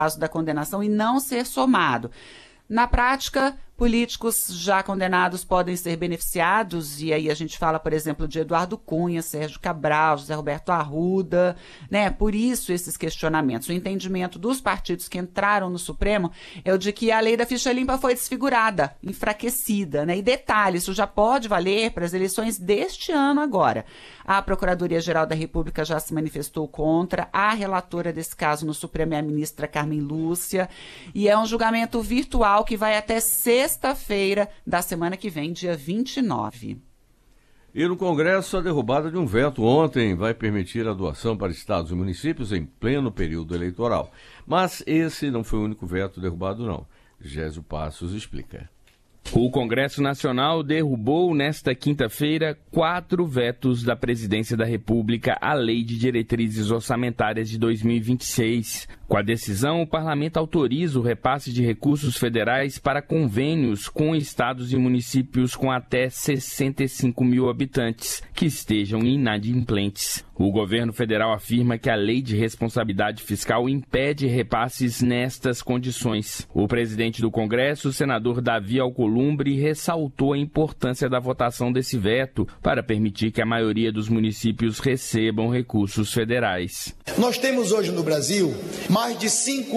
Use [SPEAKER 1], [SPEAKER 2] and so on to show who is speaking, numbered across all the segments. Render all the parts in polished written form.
[SPEAKER 1] prazo da condenação e não ser somado. Na prática, políticos já condenados podem ser beneficiados, e aí a gente fala, por exemplo, de Eduardo Cunha, Sérgio Cabral, José Roberto Arruda, né? Por isso esses questionamentos. O entendimento dos partidos que entraram no Supremo é o de que a lei da ficha limpa foi desfigurada, enfraquecida, né? E detalhe, isso já pode valer para as eleições deste ano agora. A Procuradoria-Geral da República já se manifestou contra, a relatora desse caso no Supremo é a ministra Carmen Lúcia, e é um julgamento virtual que vai até sexta-feira da semana que vem, dia 29.
[SPEAKER 2] E no Congresso, a derrubada de um veto ontem vai permitir a doação para estados e municípios em pleno período eleitoral. Mas esse não foi o único veto derrubado, não. Gésio Passos explica.
[SPEAKER 3] O Congresso Nacional derrubou nesta quinta-feira 4 vetos da Presidência da República à Lei de Diretrizes Orçamentárias de 2026. Com a decisão, o Parlamento autoriza o repasse de recursos federais para convênios com estados e municípios com até 65 mil habitantes que estejam inadimplentes. O governo federal afirma que a Lei de Responsabilidade Fiscal impede repasses nestas condições. O presidente do Congresso, o senador Davi Alcolumbre, ressaltou a importância da votação desse veto para permitir que a maioria dos municípios recebam recursos federais.
[SPEAKER 4] Nós temos hoje no Brasil mais de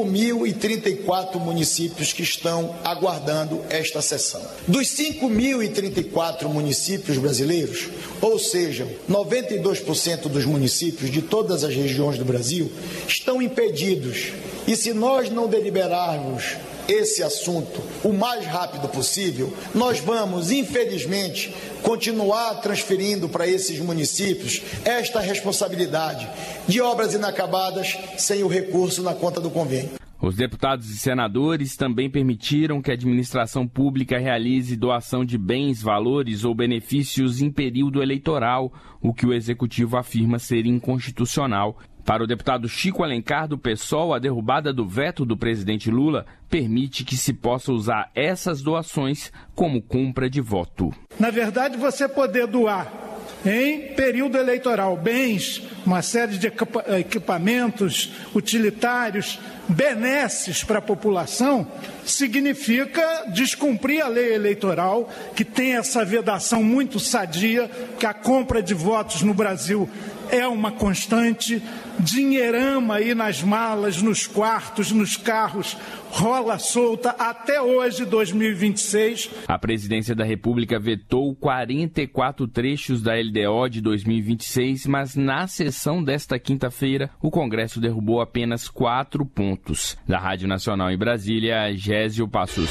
[SPEAKER 4] 5.034 municípios que estão aguardando esta sessão. Dos 5.034 municípios brasileiros, ou seja, 92% dos municípios de todas as regiões do Brasil estão impedidos. E se nós não deliberarmos esse assunto o mais rápido possível, nós vamos, infelizmente, continuar transferindo para esses municípios esta responsabilidade de obras inacabadas sem o recurso na conta do convênio.
[SPEAKER 3] Os deputados e senadores também permitiram que a administração pública realize doação de bens, valores ou benefícios em período eleitoral, o que o executivo afirma ser inconstitucional. Para o deputado Chico Alencar, do PSOL, a derrubada do veto do presidente Lula permite que se possa usar essas doações como compra de voto.
[SPEAKER 5] Na verdade, você poder doar em período eleitoral bens, uma série de equipamentos utilitários, benesses para a população, significa descumprir a lei eleitoral, que tem essa vedação muito sadia, que a compra de votos no Brasil é uma constante, dinheirama aí nas malas, nos quartos, nos carros, rola solta até hoje, 2026.
[SPEAKER 3] A Presidência da República vetou 44 trechos da LDO de 2026, mas na sessão desta quinta-feira, o Congresso derrubou apenas 4 pontos. Da Rádio Nacional em Brasília, Gésio Passos.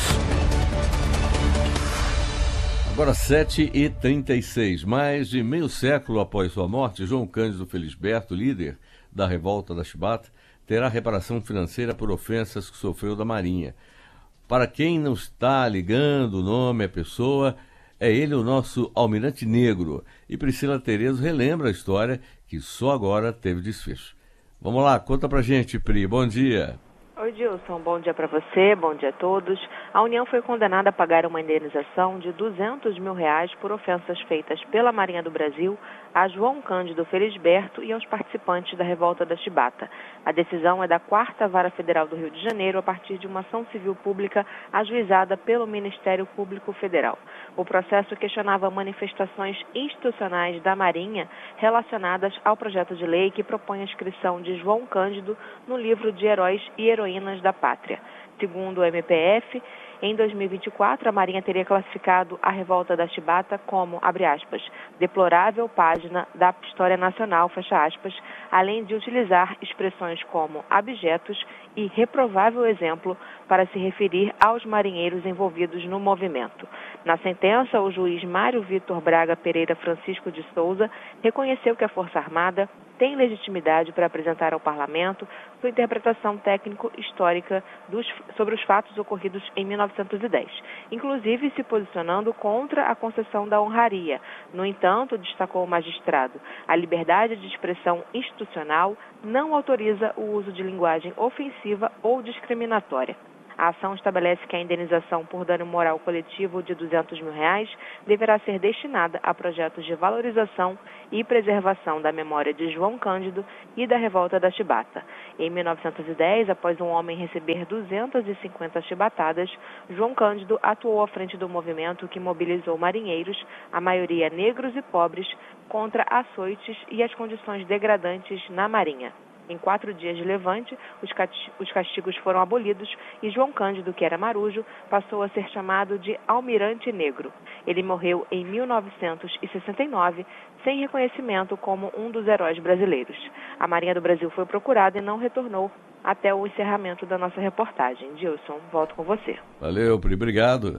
[SPEAKER 2] Agora 7h36, mais de meio século após sua morte, João Cândido Felisberto, líder da Revolta da Chibata, terá reparação financeira por ofensas que sofreu da Marinha. Para quem não está ligando o nome à pessoa, é ele o nosso Almirante Negro. E Priscila Terezo relembra a história que só agora teve desfecho. Vamos lá, conta pra gente, Pri. Bom dia.
[SPEAKER 6] Oi, Dilson. Bom dia para você, bom dia a todos. A União foi condenada a pagar uma indenização de R$200 mil por ofensas feitas pela Marinha do Brasil a João Cândido Felisberto e aos participantes da Revolta da Chibata. A decisão é da 4ª Vara Federal do Rio de Janeiro a partir de uma ação civil pública ajuizada pelo Ministério Público Federal. O processo questionava manifestações institucionais da Marinha relacionadas ao projeto de lei que propõe a inscrição de João Cândido no livro de Heróis e Heroínas da Pátria. Segundo o MPF, em 2024, a Marinha teria classificado a Revolta da Chibata como, abre aspas, deplorável página da história nacional, fecha aspas, além de utilizar expressões como abjetos e reprovável exemplo para se referir aos marinheiros envolvidos no movimento. Na sentença, o juiz Mário Vitor Braga Pereira Francisco de Souza reconheceu que a Força Armada tem legitimidade para apresentar ao Parlamento sua interpretação técnico-histórica sobre os fatos ocorridos em 1910, inclusive se posicionando contra a concessão da honraria. No entanto, destacou o magistrado, a liberdade de expressão institucional não autoriza o uso de linguagem ofensiva ou discriminatória. A ação estabelece que a indenização por dano moral coletivo de R$200 mil deverá ser destinada a projetos de valorização e preservação da memória de João Cândido e da Revolta da Chibata. Em 1910, após um homem receber 250 chibatadas, João Cândido atuou à frente do movimento que mobilizou marinheiros, a maioria negros e pobres, contra açoites e as condições degradantes na Marinha. Em 4 dias de levante, os castigos foram abolidos e João Cândido, que era marujo, passou a ser chamado de Almirante Negro. Ele morreu em 1969, sem reconhecimento como um dos heróis brasileiros. A Marinha do Brasil foi procurada e não retornou até o encerramento da nossa reportagem. Dilson, volto com você.
[SPEAKER 2] Valeu, Pri, obrigado.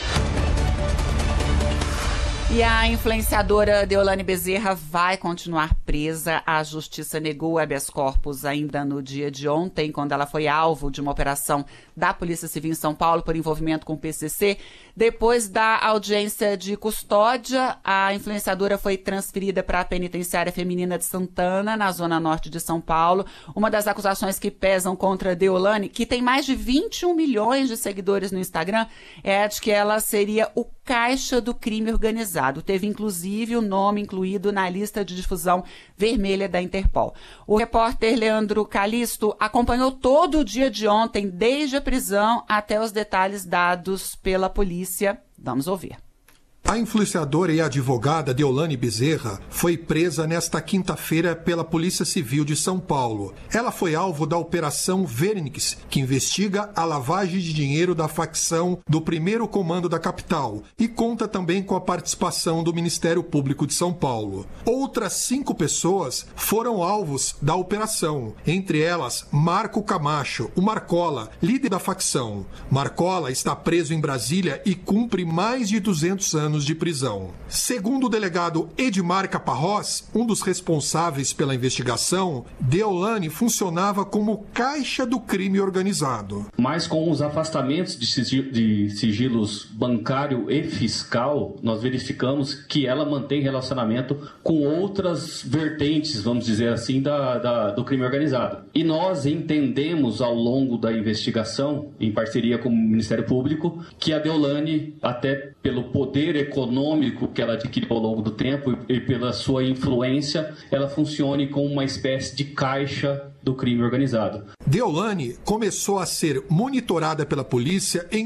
[SPEAKER 1] E a influenciadora Deolane Bezerra vai continuar presa. A justiça negou o habeas corpus ainda no dia de ontem, quando ela foi alvo de uma operação da Polícia Civil em São Paulo por envolvimento com o PCC. Depois da audiência de custódia, a influenciadora foi transferida para a penitenciária feminina de Santana, na zona norte de São Paulo. Uma das acusações que pesam contra Deolane, que tem mais de 21 milhões de seguidores no Instagram, é a de que ela seria o caixa do crime organizado. Teve, inclusive, o nome incluído na lista de difusão vermelha da Interpol. O repórter Leandro Calisto acompanhou todo o dia de ontem, desde a prisão até os detalhes dados pela polícia. Vamos ouvir.
[SPEAKER 7] A influenciadora e advogada Deolane Bezerra foi presa nesta quinta-feira pela Polícia Civil de São Paulo. Ela foi alvo da Operação Vernix, que investiga a lavagem de dinheiro da facção do primeiro comando da capital e conta também com a participação do Ministério Público de São Paulo. Outras 5 pessoas foram alvos da operação, entre elas Marco Camacho, o Marcola, líder da facção. Marcola está preso em Brasília e cumpre mais de 200 anos de prisão. Segundo o delegado Edmar Caparrós, um dos responsáveis pela investigação, Deolane funcionava como caixa do crime organizado.
[SPEAKER 8] Mas com os afastamentos de sigilos bancário e fiscal, nós verificamos que ela mantém relacionamento com outras vertentes, vamos dizer assim, do crime organizado. E nós entendemos ao longo da investigação, em parceria com o Ministério Público, que a Deolane, até pelo poder econômico que ela adquiriu ao longo do tempo e pela sua influência, ela funcione como uma espécie de caixa do crime organizado.
[SPEAKER 7] Deolane começou a ser monitorada pela polícia em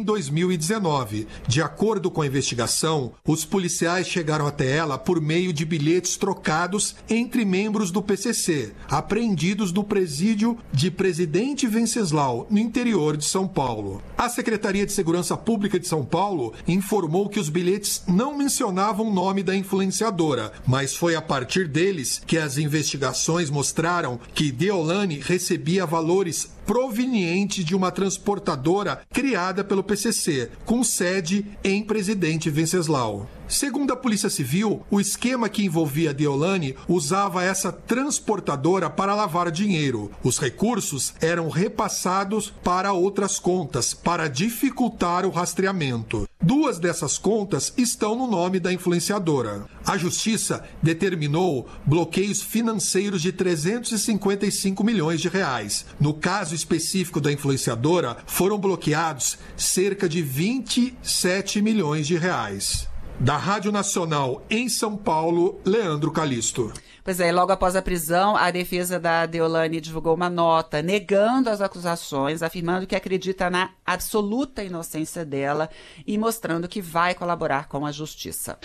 [SPEAKER 7] 2019. De acordo com a investigação, os policiais chegaram até ela por meio de bilhetes trocados entre membros do PCC, apreendidos no presídio de Presidente Venceslau, no interior de São Paulo. A Secretaria de Segurança Pública de São Paulo informou que os bilhetes não mencionavam o nome da influenciadora, mas foi a partir deles que as investigações mostraram que Deolane recebia valores provenientes de uma transportadora criada pelo PCC, com sede em Presidente Venceslau. Segundo a Polícia Civil, o esquema que envolvia Deolane usava essa transportadora para lavar dinheiro. Os recursos eram repassados para outras contas, para dificultar o rastreamento. 2 dessas contas estão no nome da influenciadora. A Justiça determinou bloqueios financeiros de 355 milhões de reais. No caso específico da influenciadora, foram bloqueados cerca de 27 milhões de reais. Da Rádio Nacional em São Paulo, Leandro Calisto.
[SPEAKER 1] Pois é, logo após a prisão, a defesa da Deolane divulgou uma nota negando as acusações, afirmando que acredita na absoluta inocência dela e mostrando que vai colaborar com a justiça.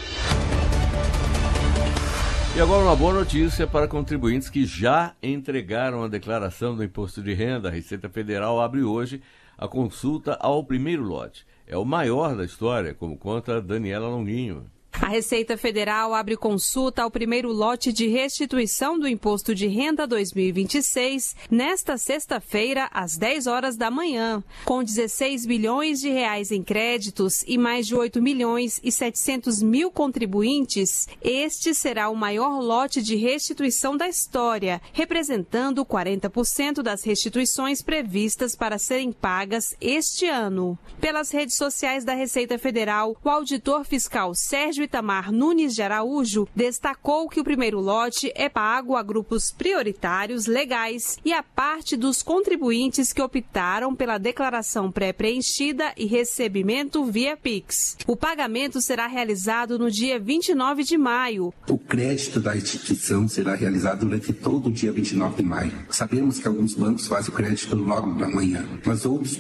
[SPEAKER 2] E agora uma boa notícia para contribuintes que já entregaram a declaração do Imposto de Renda. A Receita Federal abre hoje a consulta ao primeiro lote. É o maior da história, como conta Daniela Longuinho.
[SPEAKER 9] A Receita Federal abre consulta ao primeiro lote de restituição do Imposto de Renda 2026 nesta sexta-feira, às 10 horas da manhã. Com 16 bilhões de reais em créditos e mais de 8 milhões e 700 mil contribuintes, este será o maior lote de restituição da história, representando 40% das restituições previstas para serem pagas este ano. Pelas redes sociais da Receita Federal, o auditor fiscal Sérgio Itamar Nunes de Araújo, destacou que o primeiro lote é pago a grupos prioritários legais e a parte dos contribuintes que optaram pela declaração pré-preenchida e recebimento via Pix. O pagamento será realizado no dia 29 de maio.
[SPEAKER 10] O crédito da instituição será realizado durante todo o dia 29 de maio. Sabemos que alguns bancos fazem o crédito logo da manhã, mas outros